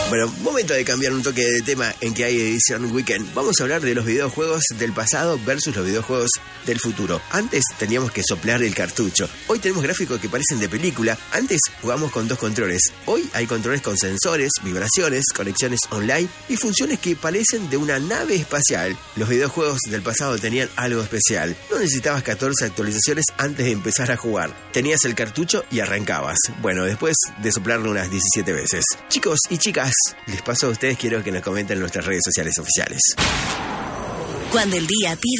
Bueno, momento de cambiar un toque de tema en que hay edición weekend. Vamos a hablar de los videojuegos del pasado versus los videojuegos del futuro. Antes teníamos que soplar el cartucho. Hoy tenemos gráficos que parecen de película. Antes jugamos con 2 controles. Hoy hay controles con sensores, vibraciones, conexiones online y funciones que parecen de una nave espacial. Los videojuegos del pasado tenían algo especial. No necesitabas 14 actualizaciones antes de empezar a jugar. Tenías el cartucho y arrancabas. Bueno, después de soplarlo unas 17 veces. Chicos y chicas, les paso a ustedes, quiero que nos comenten en nuestras redes sociales oficiales. Cuando el día pide